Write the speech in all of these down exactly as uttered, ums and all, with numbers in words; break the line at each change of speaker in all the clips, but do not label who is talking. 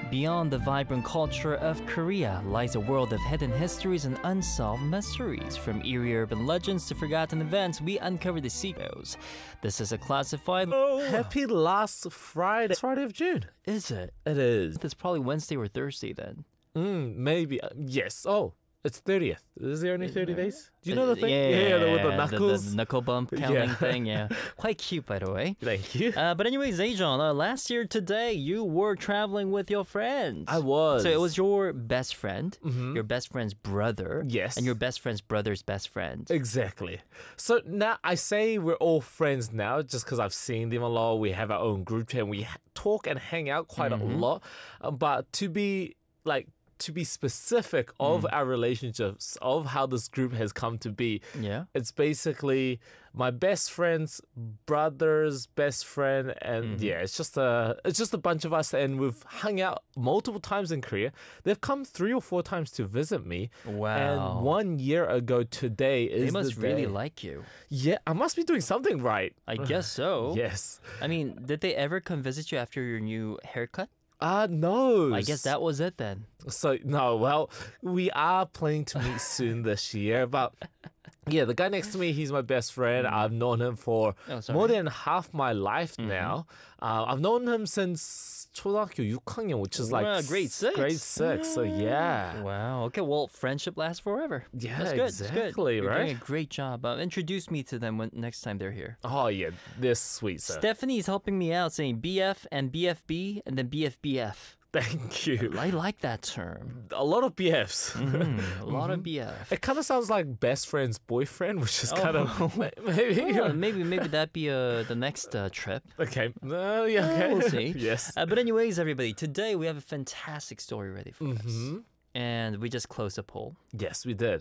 Beyond the vibrant culture of Korea lies a world of hidden histories and unsolved mysteries. From eerie urban legends to forgotten events, we uncover the secrets. This is a classified...
Oh, happy last Friday. It's Friday of June.
Is it?
It is.
It's probably Wednesday or Thursday then.
Mm, maybe. Uh, yes. Oh, it's thirtieth. Is there only thirty days? Do you know the thing?
Yeah, yeah, yeah,
with the
yeah,
knuckles.
The, the knuckle bump counting
Yeah.
thing, yeah. Quite cute, by the way.
Thank you.
Uh, but anyways, Ajon, uh, last year today, you were traveling with your friends.
I was.
So it was your best friend,
Mhm.
your best friend's brother,
Yes.
and your best friend's brother's best friend.
Exactly. So now I say we're all friends now just because I've seen them a lot. We have our own group chat and we ha- talk and hang out quite
Mm-hmm.
a lot. Um, but to be like, to be specific of
Mm.
our relationships, of how this group has come to be,
Yeah.
it's basically my best friend's brother's best friend, and
Mm-hmm.
yeah, it's just a it's just a bunch of us, and we've hung out multiple times in Korea. They've come three or four times to visit me.
Wow.
And one year ago today is
They must
the
really
day.
like you.
Yeah, I must be doing something right.
I guess so.
Yes.
I mean, did they ever come visit you after your new haircut?
Uh no.
I guess that was it then.
So no, well, we are planning to meet soon this year, but yeah, the guy next to me, he's my best friend. I've known him for
Oh, sorry.
more than half my life now. Uh, I've known him since 초등학교 육 학년, which is like
Wow, grade six.
Grade six. So yeah.
Wow. Okay. Well, friendship lasts forever.
Yeah,
That's good. That's good.
exactly,
You're
right?
doing a great job. Uh, introduce me to them when next time they're here.
Oh yeah, this sweet sir.
Stephanie's helping me out, saying B F and B F B and then B F B F.
Thank you.
I like that term.
A lot of B Fs.
Mm, a lot of B F.
It kind of sounds like best friend's boyfriend, which is kind of maybe.
Oh, maybe maybe that be uh, the next uh, trip.
Okay. Uh, yeah. Okay.
We'll see.
Yes.
Uh, but anyways, everybody, today we have a fantastic story ready for us,
Mhm.
and we just closed a poll.
Yes, we did.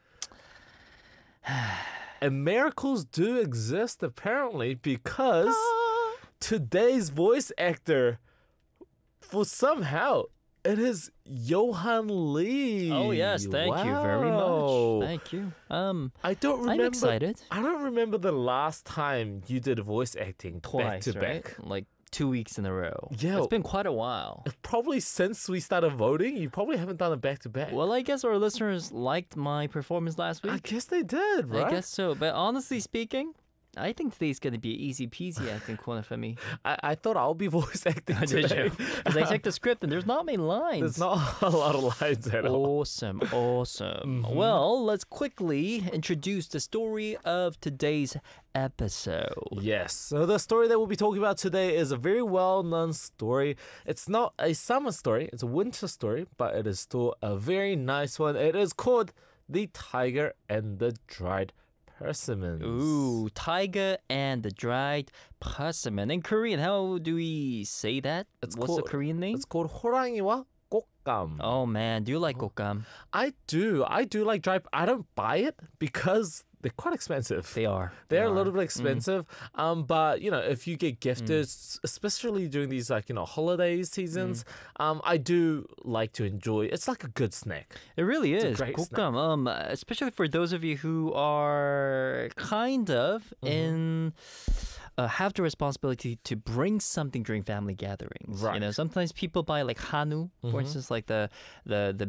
And miracles do exist apparently because today's voice actor, for somehow, it is Johan Lee.
Oh yes, thank you very
Wow.
much. Thank you. Um,
I don't remember.
I'm excited.
I don't remember the last time you did voice acting back
Twice,
to
right?
back.
Like two weeks in a row.
Yeah.
It's been quite a while.
Probably since we started voting, you probably haven't done it back to back.
Well, I guess our listeners liked my performance last
I
week.
guess they did, right?
I guess so. But honestly speaking, I think today's going to be easy peasy acting corner for me.
I, I thought I'll be voice acting
Did
today.
you? Because I checked the script and there's not many lines.
There's not a lot of lines at all.
Awesome, awesome.
Mm-hmm.
Well, let's quickly introduce the story of today's episode.
Yes. So the story that we'll be talking about today is a very well-known story. It's not a summer story, it's a winter story, but it is still a very nice one. It is called The Tiger and the Dried Persimmons.
Ooh, tiger and the dried persimmon. In Korean, how do we say that?
It's
What's
called-
the Korean name?
It's called 호랑이와 꽃감.
Oh man, do you like gokam?
I do. I do like dried. I don't buy it because they're quite expensive.
They are.
They're
They
a little
are.
bit expensive, um, but you know, if you get gifted, s- especially during these like you know holiday seasons, um, I do like to enjoy. It's like a good snack.
It really
a
is.
great
Gokam. Um, especially for those of you who are kind of
Mm-hmm.
in. Uh, have the responsibility to bring something during family gatherings. You
Right.
know, sometimes people buy like hanu, for instance, like the the the